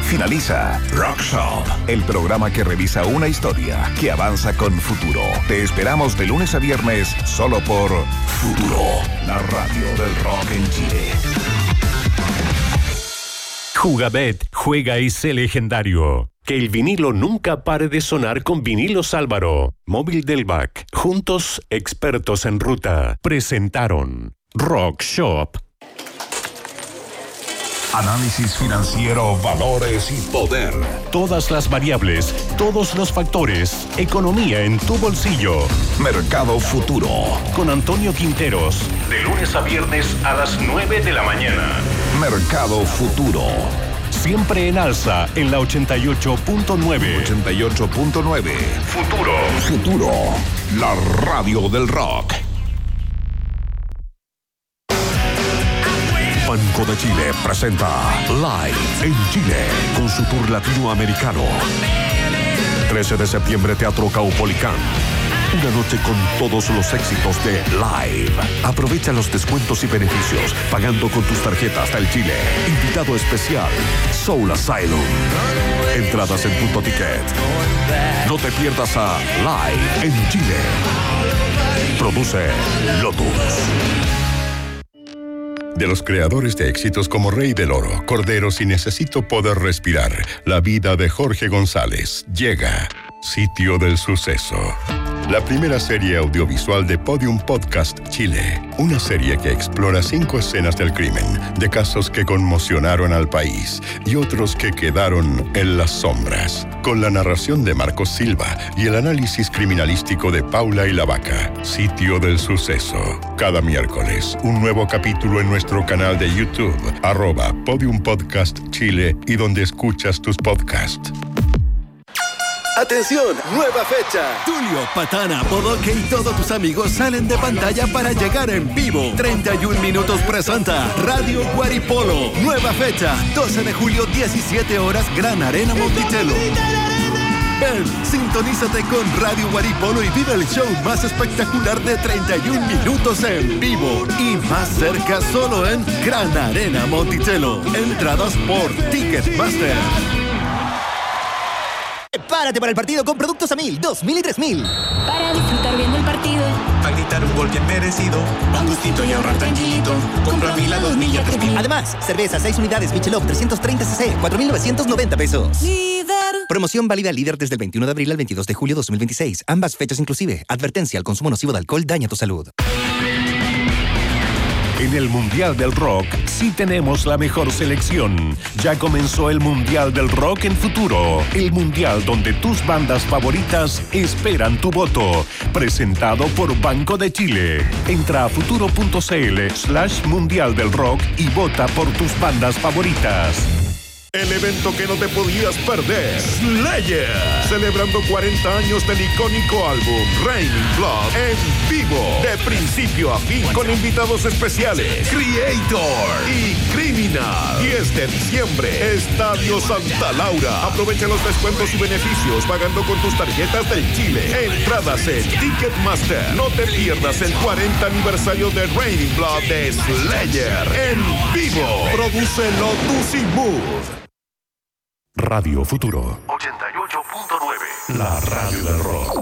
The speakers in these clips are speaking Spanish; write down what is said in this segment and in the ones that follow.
finaliza Rock Shop, el programa que revisa una historia que avanza con Futuro. Te esperamos de lunes a viernes solo por Futuro, la radio del rock en Chile. Jugabet, juega y sé legendario. Que el vinilo nunca pare de sonar con Vinilos Álvaro. Móvil del BAC. Juntos, expertos en ruta. Presentaron Rock Shop. Análisis financiero, valores y poder. Todas las variables, todos los factores. Economía en tu bolsillo. Mercado Futuro. Con Antonio Quinteros. De lunes a viernes a las 9 de la mañana. Mercado Futuro. Siempre en alza en la 88.9. 88.9. Futuro. Futuro. La radio del rock. Banco de Chile presenta Live en Chile con su tour latinoamericano. 13 de septiembre, Teatro Caupolicán. Una noche con todos los éxitos de Live. Aprovecha los descuentos y beneficios pagando con tus tarjetas del Chile. Invitado especial, Soul Asylum. Entradas en Punto Ticket. No te pierdas a Live en Chile. Produce Lotus. De los creadores de éxitos como Rey del Oro, Corderos y Necesito Poder Respirar, la vida de Jorge González, llega Sitio del Suceso. La primera serie audiovisual de Podium Podcast Chile. Una serie que explora 5 escenas del crimen, de casos que conmocionaron al país y otros que quedaron en las sombras. Con la narración de Marcos Silva y el análisis criminalístico de Paula y la Vaca. Sitio del Suceso. Cada miércoles, un nuevo capítulo en nuestro canal de YouTube, @Podium Podcast Chile y donde escuchas tus podcasts. ¡Atención! ¡Nueva fecha! Tulio, Patana, Bodoque y todos tus amigos salen de pantalla para llegar en vivo. 31 Minutos presenta Radio Guaripolo. Nueva fecha, 12 de julio, 17 horas, Gran Arena Monticello. Ven, sintonízate con Radio Guaripolo y vive el show más espectacular de 31 minutos en vivo. Y más cerca solo en Gran Arena Monticello. Entradas por Ticketmaster. Prepárate para el partido con productos a 1000, 2000 y 3000. Para disfrutar viendo el partido. Para gritar un gol bien merecido. Un gustito y ahorrar tranquilito. Compra 1000 a 2000 y a 3000. Además, cerveza 6 unidades Michelob 330 cc, 4,990 pesos. Líder. Promoción válida líder desde el 21 de abril al 22 de julio 2026. Ambas fechas inclusive. Advertencia: el consumo nocivo de alcohol daña tu salud. En el Mundial del Rock sí tenemos la mejor selección. Ya comenzó el Mundial del Rock en Futuro. El Mundial donde tus bandas favoritas esperan tu voto. Presentado por Banco de Chile. Entra a futuro.cl/Mundial del Rock y vota por tus bandas favoritas. El evento que no te podías perder. Slayer. Celebrando 40 años del icónico álbum Raining Blood en vivo. De principio a fin con invitados especiales. Creator y Criminal. 10 de diciembre. Estadio Santa Laura. Aprovecha los descuentos y beneficios pagando con tus tarjetas del Chile. Entradas en Ticketmaster. No te pierdas el 40 aniversario de Raining Blood de Slayer en vivo. Produce Lotus y Mood. Radio Futuro 88.9. La radio del rock.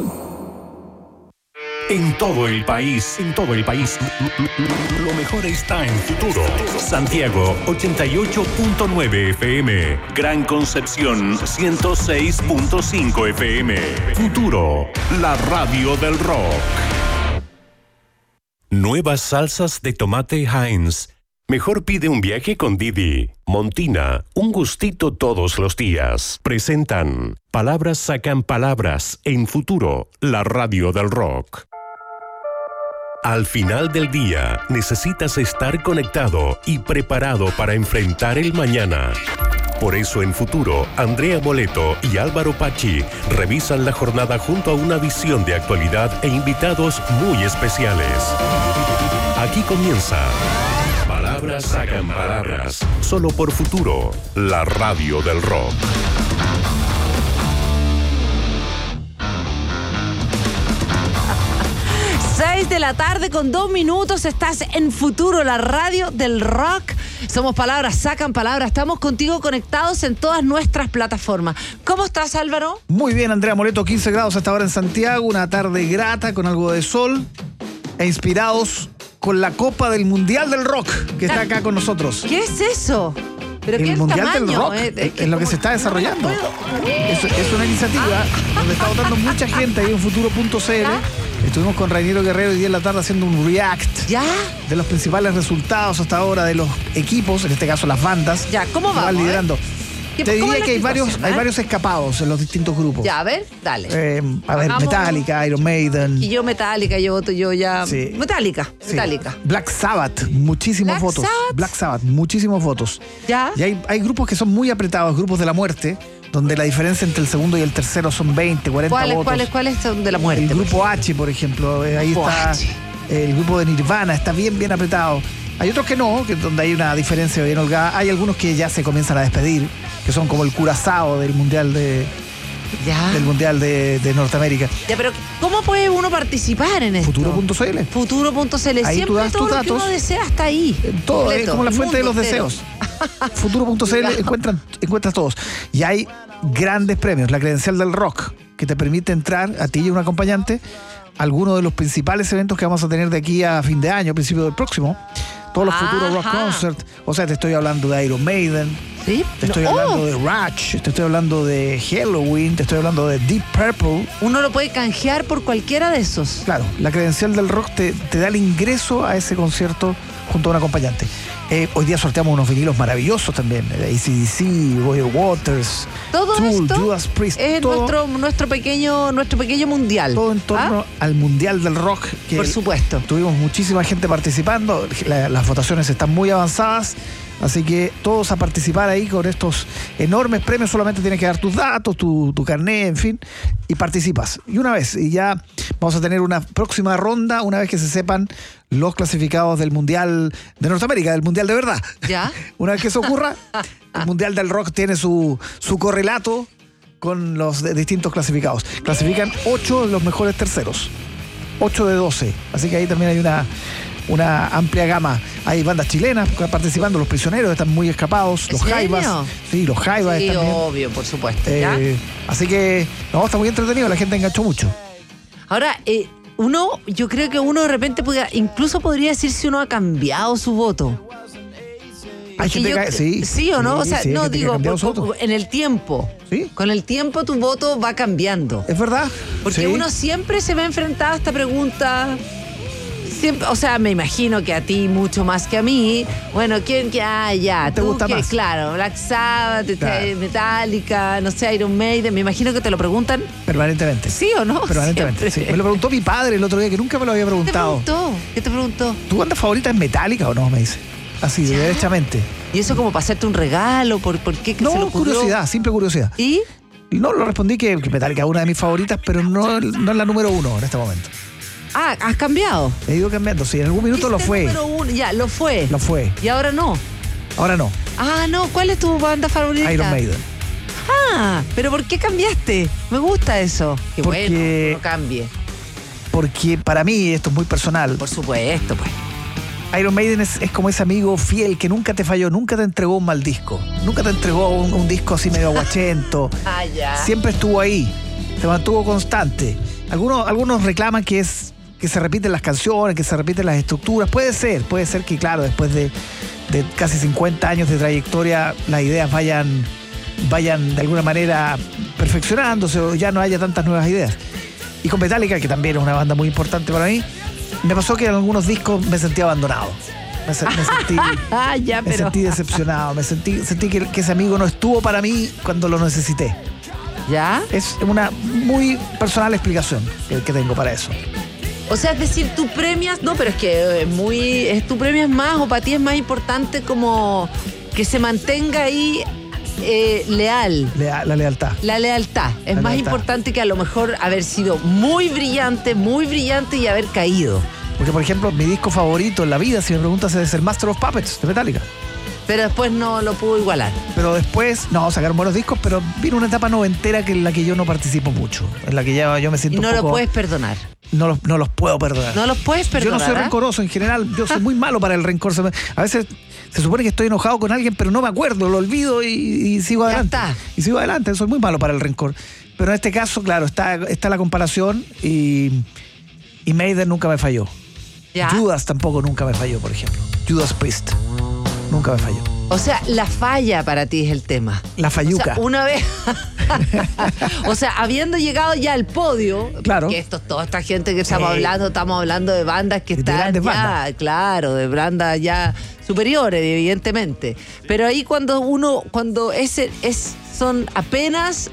En todo el país, lo mejor está en Futuro. Santiago, 88.9 FM. Gran Concepción, 106.5 FM. Futuro, la radio del rock. Nuevas salsas de tomate Heinz. Mejor pide un viaje con Didi. Montina, un gustito todos los días. Presentan Palabras sacan palabras en Futuro, la radio del rock. Al final del día, necesitas estar conectado y preparado para enfrentar el mañana. Por eso en Futuro, Andrea Boleto y Álvaro Pachi revisan la jornada junto a una visión de actualidad e invitados muy especiales. Aquí comienza Palabras sacan palabras, solo por Futuro, la radio del rock. 6 de la tarde con 2 minutos, estás en Futuro, la radio del rock. Somos Palabras Sacan Palabras. Estamos contigo conectados en todas nuestras plataformas. ¿Cómo estás, Álvaro? Muy bien, Andrea Moleto, 15 grados hasta ahora en Santiago, una tarde grata con algo de sol e inspirados con la Copa del Mundial del Rock que está acá con nosotros. ¿Qué es eso? ¿Pero el qué Mundial tamaño, del Rock es lo que se está desarrollando. Es una iniciativa donde está votando mucha gente ahí en futuro.cl. Estuvimos con Rainiero Guerrero hoy día en la tarde haciendo un react de los principales resultados hasta ahora de los equipos, en este caso las bandas. Ya, ¿cómo que van vamos? liderando. Te diría que hay varios escapados en los distintos grupos. Ya, a ver, dale. Metallica, Iron Maiden. Y yo Metallica, yo voto yo ya. Sí. Metallica. Black Sabbath, muchísimos votos. Black Sabbath, muchísimos votos. Ya. Y hay grupos que son muy apretados, grupos de la muerte, donde la diferencia entre el segundo y el tercero son 20, 40 votos. ¿Cuáles son de la muerte? El grupo H, por ejemplo, ahí está el grupo de Nirvana, está bien apretado. Hay otros que no, donde hay una diferencia bien holgada. Hay algunos que ya se comienzan a despedir, que son como el Curazao del Mundial de Norteamérica. Ya, pero ¿cómo puede uno participar en esto? Futuro.cl. Futuro.cl. Ahí siempre tú das todo tus lo que datos. uno desea está ahí. Todo completo, es como la fuente de los entero. deseos. Futuro.cl encuentras todos. Y hay grandes premios. La credencial del rock, que te permite entrar a ti y un acompañante a alguno de los principales eventos que vamos a tener de aquí a fin de año, a principio del próximo. Todos los futuros rock concert. O sea, te estoy hablando de Iron Maiden. ¿Sí? Te estoy hablando de Rush. Te estoy hablando de Halloween. Te estoy hablando de Deep Purple. Uno lo puede canjear por cualquiera de esos. Claro, la credencial del rock te da el ingreso a ese concierto junto a un acompañante. Hoy día sorteamos unos vinilos maravillosos también. AC/DC, Roger Waters, Todo Tool, esto Judas Priest. es nuestro pequeño mundial. Todo en torno al Mundial del Rock. Que por supuesto. Tuvimos muchísima gente participando. Las votaciones están muy avanzadas. Así que todos a participar ahí con estos enormes premios. Solamente tienes que dar tus datos, tu carnet, en fin, y participas. Y ya vamos a tener una próxima ronda una vez que se sepan los clasificados del Mundial de Norteamérica, del Mundial de verdad. ¿Ya? Una vez que eso ocurra, el Mundial del Rock tiene su correlato con los distintos clasificados. Clasifican 8 de los mejores terceros. 8 de 12. Así que ahí también hay una amplia gama. Hay bandas chilenas participando, Los Prisioneros están muy escapados, Los Jaivas. Sí, Los Jaivas sí, están bien. obvio, por supuesto. Así que, está muy entretenido, la gente enganchó mucho. Ahora, yo creo que uno de repente incluso podría decir si uno ha cambiado su voto. Hay gente que ¿Sí o no? Sí, o sea, no digo, en el tiempo. ¿Sí? Con el tiempo tu voto va cambiando. Es verdad. Porque uno siempre se ve enfrentado a esta pregunta. Siempre, o sea, me imagino que a ti mucho más que a mí. Bueno, ¿quién que ya? ¿Te gusta más? Claro, Black Sabbath, Claro. Metallica, no sé, Iron Maiden. Me imagino que te lo preguntan. Permanentemente. ¿Sí o no? Permanentemente, sí. Me lo preguntó mi padre el otro día, que nunca me lo había preguntado. ¿Qué te preguntó? ¿Tu banda favorita es Metallica o no? Me dice. Así, derechamente. ¿Y eso como para hacerte un regalo? ¿Por qué? No, se lo ocurrió? curiosidad, simple curiosidad. ¿Y? No, lo respondí que Metallica es una de mis favoritas, pero no es la número 1 en este momento. Ah, ¿has cambiado? He ido cambiando, sí, en algún minuto lo fue. Número 1, ya, lo fue. Lo fue. ¿Y ahora no? Ahora no. Ah, no, ¿cuál es tu banda favorita? Iron Maiden. Ah, pero ¿por qué cambiaste? Me gusta eso. Qué bueno, que no cambie. Porque para mí esto es muy personal. Por supuesto, pues. Iron Maiden es como ese amigo fiel que nunca te falló, nunca te entregó un mal disco, nunca te entregó un disco así medio aguachento. Ya. Siempre estuvo ahí, se mantuvo constante. Algunos reclaman que se repiten las canciones, que se repiten las estructuras. Puede ser que, claro, después de casi 50 años de trayectoria, las ideas vayan de alguna manera perfeccionándose o ya no haya tantas nuevas ideas. Y con Metallica, que también es una banda muy importante para mí, me pasó que en algunos discos me sentí abandonado. Me sentí decepcionado. Me sentí que ese amigo no estuvo para mí cuando lo necesité. ¿Ya? Es una muy personal explicación que tengo para eso. O sea, es decir, tú premias, no, pero es que tú premias más, o para ti es más importante como que se mantenga ahí leal. La lealtad. La lealtad. Es más importante que a lo mejor haber sido muy brillante y haber caído. Porque, por ejemplo, mi disco favorito en la vida, si me preguntas, es el Master of Puppets de Metallica. Pero después no lo pudo igualar. Pero después, sacaron buenos discos, pero vino una etapa noventera en la que yo no participo mucho, en la que ya yo me siento y no un poco... lo puedes perdonar. no los puedo perdonar. No los puedes perdonar. Yo no soy rencoroso en general, yo soy muy malo para el rencor. A veces se supone que estoy enojado con alguien, pero no me acuerdo, lo olvido y sigo adelante. Ya está. Y sigo adelante, soy muy malo para el rencor. Pero en este caso, claro, está la comparación y Maiden nunca me falló. Ya. Judas tampoco nunca me falló, por ejemplo. Judas Priest nunca me falló. O sea, la falla para ti es el tema. La falluca. O sea, una vez. O sea, habiendo llegado ya al podio, claro, que toda esta gente que estamos hablando de bandas que están ya, bandas. Claro, de bandas ya superiores, evidentemente. Pero ahí cuando son apenas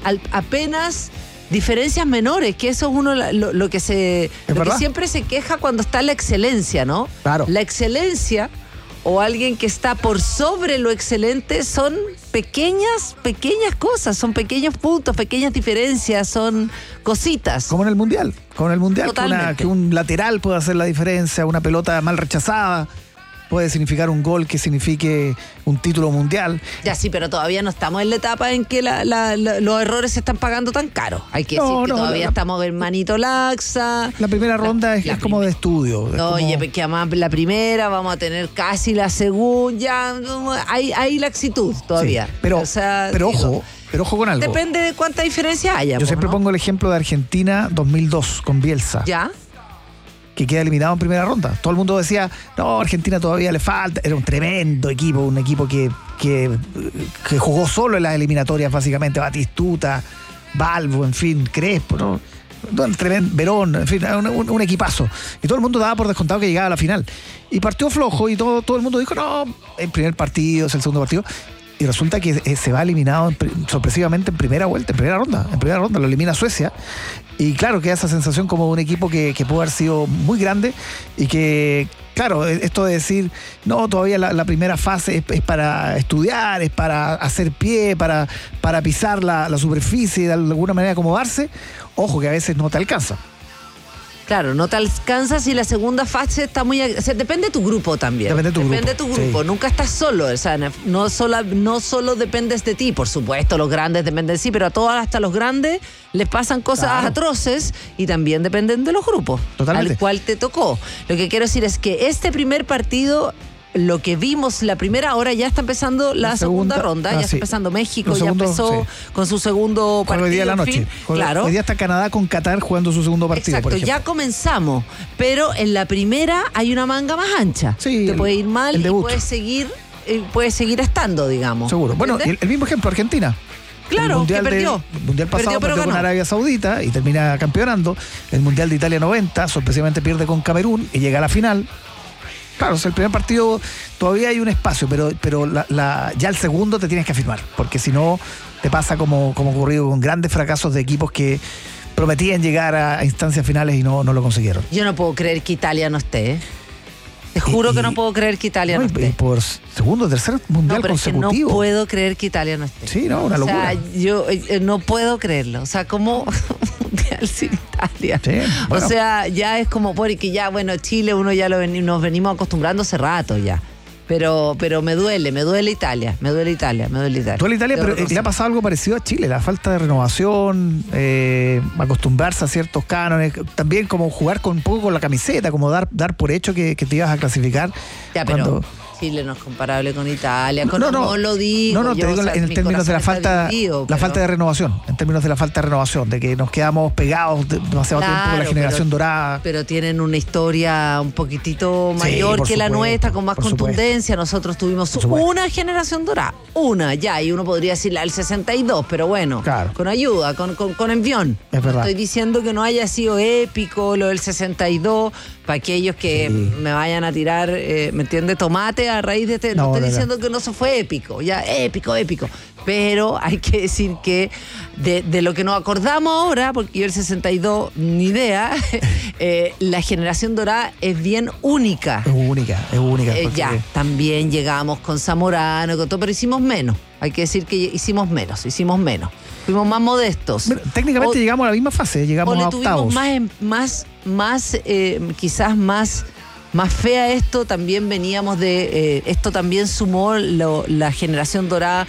diferencias menores, que eso es uno lo que siempre se queja cuando está la excelencia, ¿no? Claro. La excelencia o alguien que está por sobre lo excelente son pequeñas cosas, son pequeños puntos, pequeñas diferencias, son cositas. Como en el Mundial, que un lateral puede hacer la diferencia, una pelota mal rechazada puede significar un gol que signifique un título mundial. Ya sí, pero todavía no estamos en la etapa en que los errores se están pagando tan caros. Hay que decir que todavía estamos en manito laxa. La primera ronda es como de estudio. Oye, que además la primera, vamos a tener casi la segunda. Hay laxitud todavía. Sí, pero ojo con algo. Depende de cuánta diferencia haya. Yo siempre pongo el ejemplo de Argentina 2002 con Bielsa. ¿Ya? Que queda eliminado en primera ronda. Todo el mundo decía, no, Argentina todavía le falta. Era un tremendo equipo, un equipo que jugó solo en las eliminatorias, básicamente. Batistuta, Balbo, en fin, Crespo, ¿no? Tremendo, Verón, en fin, un equipazo. Y todo el mundo daba por descontado que llegaba a la final. Y partió flojo y todo el mundo dijo, no, el primer partido es el segundo partido. Y resulta que se va eliminado sorpresivamente en primera vuelta, en primera ronda lo elimina Suecia. Y claro, queda esa sensación como de un equipo que pudo haber sido muy grande y que, claro, esto de decir, no, todavía la primera fase es para estudiar, es para hacer pie, para pisar la superficie y de alguna manera acomodarse, ojo que a veces no te alcanza. Claro, no te alcanzas y la segunda fase está muy... O sea, depende de tu grupo también. Depende de tu grupo. Sí. Nunca estás solo. O sea, no solo dependes de ti. Por supuesto, los grandes dependen de sí, pero a todos, hasta los grandes, les pasan cosas atroces y también dependen de los grupos. Totalmente. Al cual te tocó. Lo que quiero decir es que este primer partido... Lo que vimos la primera hora, ya está empezando la segunda ronda, ya está empezando México, ya empezó con su segundo partido. Hoy día de la noche. Claro. Hoy día está Canadá con Qatar jugando su segundo partido. Exacto, ya comenzamos, pero en la primera hay una manga más ancha. Sí, te puede ir mal y puedes seguir estando, digamos. Seguro. Bueno, el mismo ejemplo, Argentina. Claro, que perdió. El Mundial pasado perdió con Arabia Saudita y termina campeonando. El Mundial de Italia 90, sorpresivamente pierde con Camerún y llega a la final. Claro, o sea, el primer partido todavía hay un espacio, pero ya el segundo te tienes que afirmar, porque si no te pasa como ocurrido con grandes fracasos de equipos que prometían llegar a instancias finales y no lo consiguieron. Yo no puedo creer que Italia no esté. Te juro que no puedo creer que Italia no esté. Por segundo, tercer mundial consecutivo. Es que no puedo creer que Italia no esté. Sí, no, una locura. O sea, yo no puedo creerlo. O sea, ¿cómo mundial sin Italia? Sí, bueno. O sea, ya es como porque ya, bueno, Chile uno ya nos venimos acostumbrando hace rato ya. Pero me duele Italia. Duele Italia, pero le ha pasado algo parecido a Chile, la falta de renovación, acostumbrarse a ciertos cánones, también como jugar un poco con la camiseta, como dar por hecho que te ibas a clasificar. Ya, pero Chile no es comparable con Italia. No lo digo. No, te digo en términos de la falta de renovación, de que nos quedamos pegados demasiado tiempo con la generación dorada. Pero tienen una historia un poquitito mayor que la nuestra, con más contundencia. Nosotros tuvimos una generación dorada, y uno podría decir la del 62, pero bueno, claro, con ayuda, con envión. Es verdad. Estoy diciendo que no haya sido épico lo del 62, para aquellos que me vayan a tirar, ¿me entiende? Tomate a raíz de este. No estoy diciendo que no se fue épico, ya épico. Pero hay que decir que de lo que nos acordamos ahora, porque yo el 62 ni idea, la generación dorada es bien única. Es única. También llegamos con Zamorano, con todo, pero hicimos menos. Hay que decir que hicimos menos. Fuimos más modestos. Bueno, técnicamente llegamos a la misma fase, llegamos a octavos. Quizás más fea esto, también veníamos de... esto también sumó la generación dorada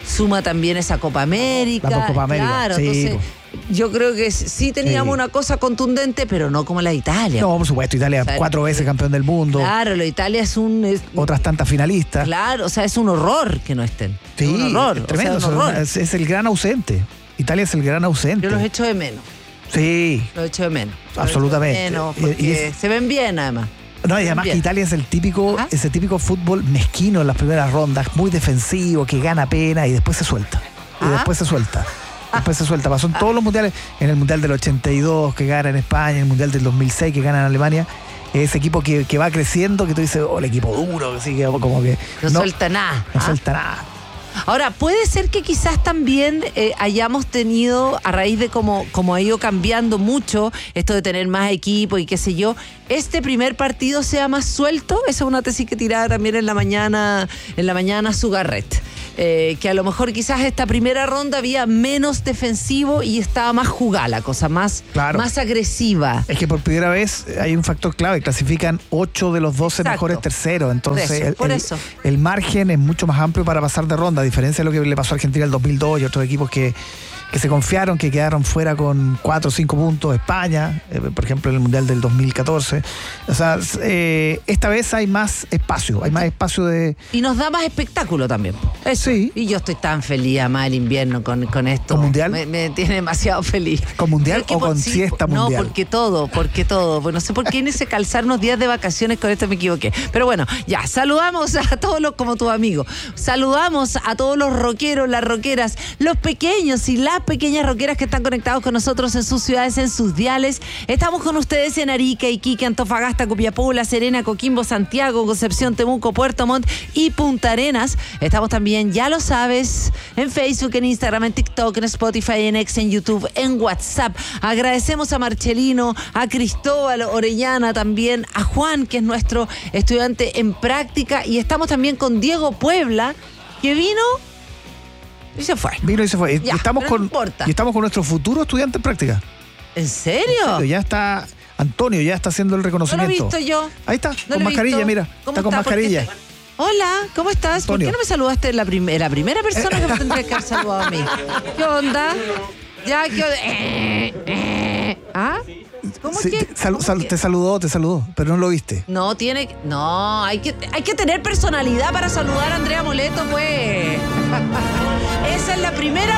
suma también esa Copa América. La Copa América, claro, sí, entonces yo creo que sí teníamos una cosa contundente, pero no como la de Italia. No, por supuesto, Italia 4 veces campeón del mundo. Claro, la de Italia es otras tantas finalistas. Claro, o sea, es un horror que no estén. Sí, es un horror. Es tremendo, o sea, un horror. es el gran ausente. Italia es el gran ausente. Yo los echo de menos. Sí. Los echo de menos. Absolutamente. Porque se ven bien, además. No, y además que Italia es ese típico fútbol mezquino en las primeras rondas, muy defensivo, que gana pena y después se suelta. Después se suelta. Pasó en todos los mundiales, en el mundial del 82 que gana en España, en el mundial del 2006 que gana en Alemania. Ese equipo que va creciendo, que tú dices, el equipo duro, así que como que no suelta nada. No suelta nada. Ahora, puede ser que quizás también hayamos tenido, a raíz de cómo ha ido cambiando mucho esto de tener más equipo y qué sé yo, este primer partido sea más suelto. Esa es una tesis que tiraba también en la mañana Sugarret. Que a lo mejor quizás esta primera ronda había menos defensivo y estaba más jugada la cosa, más agresiva. Es que por primera vez hay un factor clave, clasifican 8 de los 12 mejores terceros, entonces el margen es mucho más amplio para pasar de ronda, a diferencia de lo que le pasó a Argentina en el 2002 y otros equipos que se confiaron, que quedaron fuera con 4 o 5 puntos. España, por ejemplo, en el Mundial del 2014. O sea, esta vez hay más espacio, de... Y nos da más espectáculo también. Eso. Sí. Y yo estoy tan feliz, además, el invierno con esto. ¿Con Mundial? Me tiene demasiado feliz. ¿Con Mundial o con siesta mundial? No, porque todo. Bueno, no sé por qué en ese calzar unos días de vacaciones, con esto me equivoqué. Pero bueno, ya, saludamos a todos como tus amigos. Saludamos a todos los rockeros, las rockeras, los pequeños y las pequeñas rockeras que están conectados con nosotros en sus ciudades, en sus diales. Estamos con ustedes en Arica, Iquique, Antofagasta, Copiapó, La Serena, Coquimbo, Santiago, Concepción, Temuco, Puerto Montt y Punta Arenas. Estamos también, ya lo sabes, en Facebook, en Instagram, en TikTok, en Spotify, en X, en YouTube, en WhatsApp. Agradecemos a Marcelino, a Cristóbal Orellana también, a Juan, que es nuestro estudiante en práctica, y estamos también con Diego Puebla, que vino y se fue. Ya, y estamos con nuestro futuro estudiante en práctica. ¿En serio? Ya está Antonio, ya está haciendo el reconocimiento. No lo he visto yo. Ahí está, con mascarilla, mira. Está con mascarilla. Hola, ¿cómo estás? Antonio. ¿Por qué no me saludaste la primera persona que me tendría que haber saludado a mí? ¿Qué onda? Ya, ¿qué onda? ¿Ah? ¿Cómo sí, que? Te saludó, pero no lo viste. No, hay que tener personalidad para saludar a Andrea Moleto, pues. Esa es la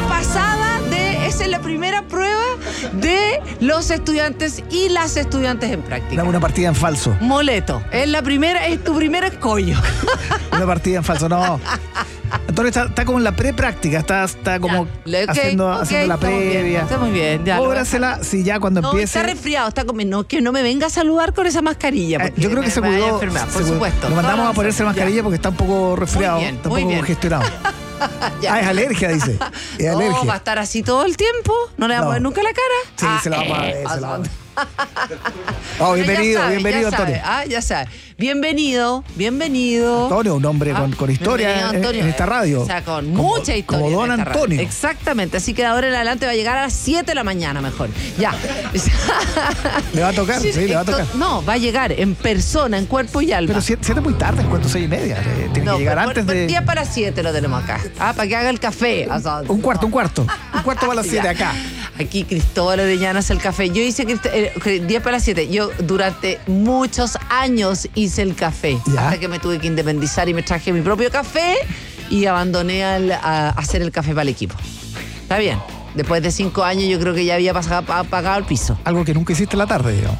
primera prueba de los estudiantes y las estudiantes en práctica. Una partida en falso. Moleto, es tu primer escollo. Una partida en falso, no. Antonio está como en la prepráctica, está como haciendo la previa. Está muy bien. Cóbrasela si ya cuando empiece. Está resfriado, que no me venga a saludar con esa mascarilla. Yo creo que se cuidó. Por supuesto. Lo mandamos a ponerse mascarilla porque está un poco resfriado, está un poco congestionado. Es alergia, dice. Es alergia. Va a estar así todo el tiempo. ¿No le vamos a ver nunca la cara? Sí, se la vamos a ver. Bienvenido, Antonio. Ya sabes. Bienvenido. Antonio, un hombre con historia en esta radio. O sea, con mucha historia. Como don Antonio. Exactamente. Así que de ahora en adelante va a llegar a las 7 de la mañana mejor. Ya. ¿Le va a tocar? Sí, le va a tocar. No, va a llegar en persona, en cuerpo y alma. Pero 7 es muy tarde, en cuanto 6:30. Tiene que llegar antes de... 10 para 7 lo tenemos acá. Para que haga el café. Un cuarto. Un cuarto para las 7 acá. Aquí Cristóbal Orellana hace el café. Yo hice 10 para las 7. Yo durante muchos años hice el café. ¿Ya? Hasta que me tuve que independizar y me traje mi propio café y abandoné a hacer el café para el equipo. Está bien. Después de 5 años yo creo que ya había pagado el piso. Algo que nunca hiciste en la tarde, digamos.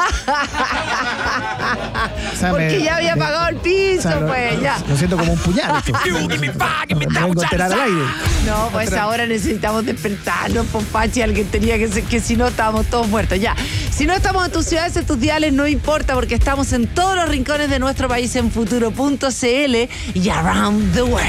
Porque ya había pagado el piso, pues ya. Lo siento como un puñal. Me vengo a enterar al aire. No, pues ahora necesitamos despertarnos, Pompachi. Alguien tenía que si no estábamos todos muertos. Ya. Si no estamos en tus ciudades, en tus diales, no importa, porque estamos en todos los rincones de nuestro país en futuro.cl y around the world.